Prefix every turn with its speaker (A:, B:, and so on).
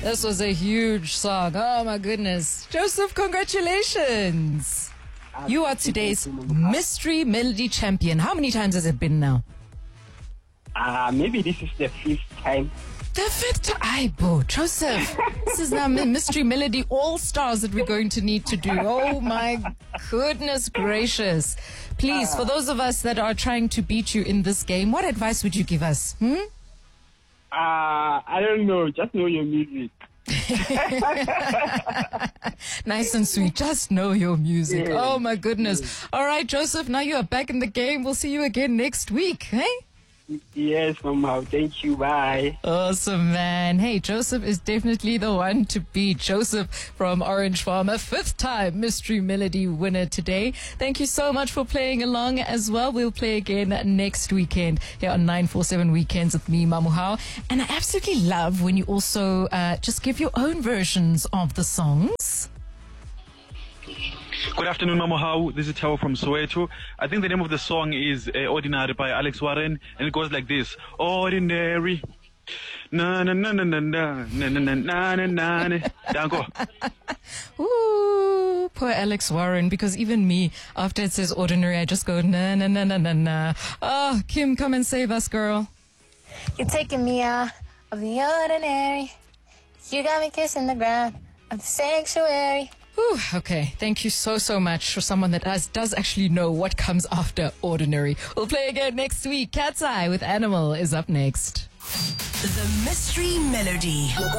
A: This was a huge song. Oh my goodness. Joseph, congratulations. You are today's Mystery Melody champion. How many times has it been now?
B: Maybe this is the 5th time.
A: The 5th Aibo, Joseph. This is now Mystery Melody All-Stars that we're going to need to do. Oh my goodness gracious. Please, for those of us that are trying to beat you in this game, what advice would you give us?
B: I don't know. Just know your music.
A: Nice and sweet. Just know your music.
B: Yeah.
A: Oh my goodness. All right, Joseph, now you are back in the game. We'll see you again next week. Hey?
B: Yes, Mama. Thank you. Bye.
A: Awesome, man. Hey, Joseph is definitely the one to beat. Joseph from Orange Farm, a 5th time Mystery Melody winner today. Thank you so much for playing along as well. We'll play again next weekend here on 947 Weekends with me, Mamuhao. And I absolutely love when you also just give your own versions of the songs.
C: Good afternoon, Mamuhao. This is Tao from Soweto. I think the name of the song is Ordinary by Alex Warren, and it goes like this. Ordinary. Na na na na na na na na na na na na. Danko.
A: Ooh, poor Alex Warren, because even me, after it says ordinary, I just go na na na na na na. Oh, Kim, come and save us, girl.
D: You're taking me out of the ordinary. You got me kissing the ground of the sanctuary.
A: Whew, okay, thank you so much for someone that does actually know what comes after ordinary. We'll play again next week. Cat's Eye with Animal is up next.
E: The Mystery Melody.